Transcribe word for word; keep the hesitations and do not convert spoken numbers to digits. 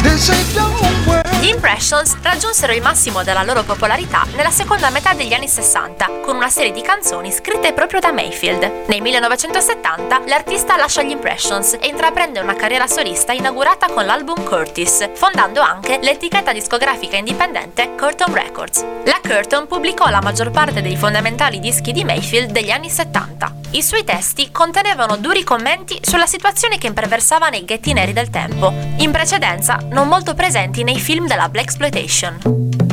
Gli Impressions raggiunsero il massimo della loro popolarità nella seconda metà degli anni sessanta con una serie di canzoni scritte proprio da Mayfield. Nel millenovecentosettanta l'artista lascia gli Impressions e intraprende una carriera solista inaugurata con l'album Curtis, fondando anche l'etichetta discografica indipendente Curtom Records. La Curtom pubblicò la maggior parte dei fondamentali dischi di Mayfield degli anni settanta. I suoi testi contenevano duri commenti sulla situazione che imperversava nei ghetti neri del tempo, in precedenza non molto presenti nei film della blaxploitation.